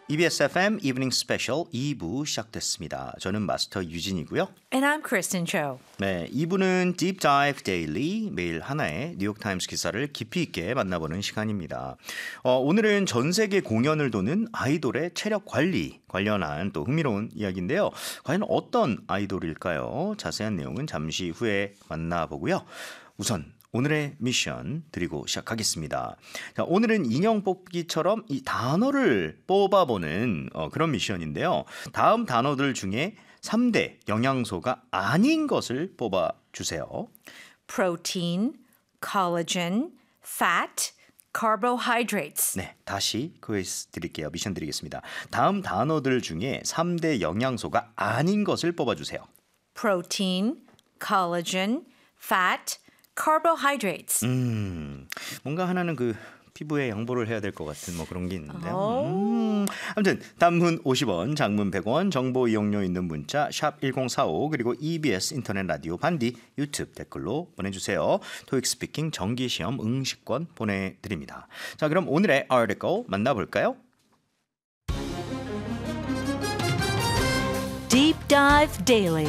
EBS FM Evening Special 2부 시작됐습니다. 저는 마스터 유진이고요. And I'm Kristen Cho. 네, 2부는 Deep Dive Daily, 매일 하나의 뉴욕타임스 기사를 깊이 있게 만나보는 시간입니다. 오늘은 전 세계 공연을 도는 아이돌의 체력 관리 관련한 또 흥미로운 이야기인데요. 과연 어떤 아이돌일까요? 자세한 내용은 잠시 후에 만나보고요. 우선 오늘의 미션 드리고 시작하겠습니다. 자, 오늘은 인형 뽑기처럼 이 단어를 뽑아보는 그런 미션인데요. 다음 단어들 중에 3대 영양소가 아닌 것을 뽑아주세요. Protein, collagen, fat, carbohydrates. 네, 다시 퀴즈 드릴게요. 미션 드리겠습니다. 다음 단어들 중에 3대 영양소가 아닌 것을 뽑아주세요. Protein, collagen, fat, carbohydrates. 뭔가 하나는 그 피부에 양보를 해야 될 것 같은 뭐 그런 게 있는데요. 아무튼 단문 50원, 장문 100원, 정보 이용료 있는 문자 샵 1045 그리고 EBS 인터넷 라디오 반디 유튜브 댓글로 보내주세요. 토익 스피킹 정기시험 응시권 보내드립니다. 자, 그럼 오늘의 article 만나볼까요? Deep Dive Daily.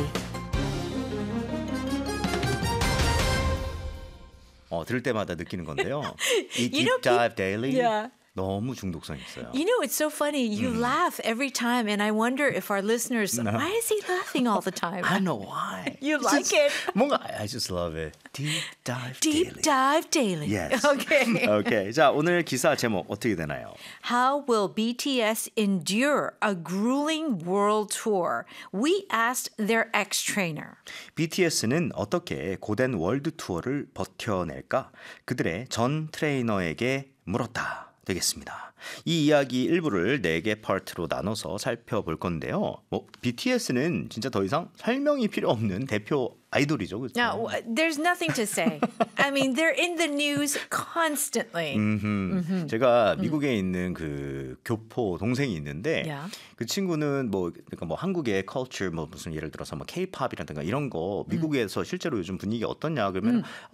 들을 때마다 느끼는 건데요. 이 You know, Deep Dive Daily Yeah. 너무 중독성 있어요. You know, it's so funny. You laugh every time, and I wonder if our listeners, why is he laughing all the time? I don't know why. You It's like just, it. 뭔가 I just love it. Deep Dive Deep Daily. Dive Daily. Yes. Okay. Okay. 자, 오늘 기사 제목 어떻게 되나요? How will BTS endure a grueling world tour? We asked their ex-trainer. BTS는 어떻게 고된 월드 투어를 버텨낼까? 그들의 전 트레이너에게 물었다. 되겠습니다. 이 이야기 일부를 4개 파트로 나눠서 살펴볼 건데요. BTS는 진짜 더 이상 설명이 필요 없는 대표 아이돌이죠. 그렇죠? Now, there's nothing to say. I mean, they're in the news constantly. 제가 미국에 있는 그 교포 동생이 있는데 Yeah. 그 친구는 그러니까 한국의 culture 무슨 예를 들어서 K-팝이라든가 이런 거 미국에서 실제로 요즘 분위기 어떻냐 그러면